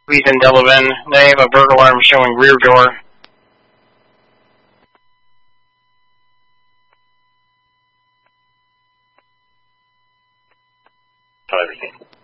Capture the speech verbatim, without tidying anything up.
Ethan Delavan, name a burglar alarm showing rear door. Try everything.